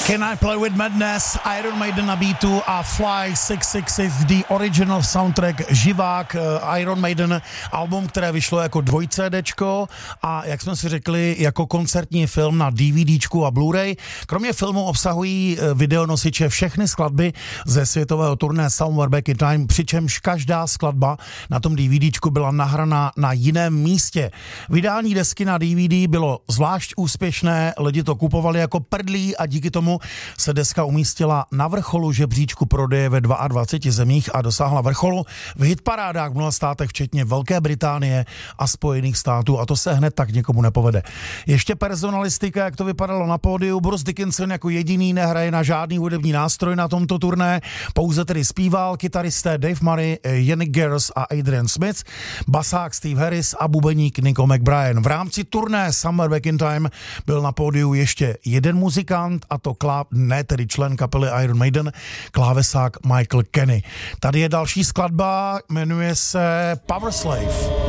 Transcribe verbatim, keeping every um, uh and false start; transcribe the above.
Can I Play With Madness, Iron Maiden na beatu a Fly šest set šedesát šest, The Original Soundtrack, živák Iron Maiden, album, které vyšlo jako dvojcédečko a jak jsme si řekli, jako koncertní film na DVDčku a Blu-ray. Kromě filmu obsahují videonosiče všechny skladby ze světového turné Somewhere Back in Time, přičemž každá skladba na tom DVDčku byla nahraná na jiném místě. Vydání desky na D V D bylo zvlášť úspěšné, lidi to kupovali jako prdlí a díky tomu se deska umístila na vrcholu žebříčku prodeje ve dvaceti dvou zemích a dosáhla vrcholu v hitparádách v mnoha státech, včetně Velké Británie a Spojených států, a to se hned tak někomu nepovede. Ještě personalistika, jak to vypadalo na pódiu. Bruce Dickinson jako jediný nehraje na žádný hudební nástroj na tomto turné, pouze tedy zpíval, kytaristé Dave Murray, Yannick Gers a Adrian Smith, basák Steve Harris a bubeník Nico McBrien. V rámci turné Summer Back in Time byl na pódiu ještě jeden muzikant, a to klá... ne tedy člen kapely Iron Maiden, klávesák Michael Kenny. Tady je další skladba, jmenuje se Power Slave.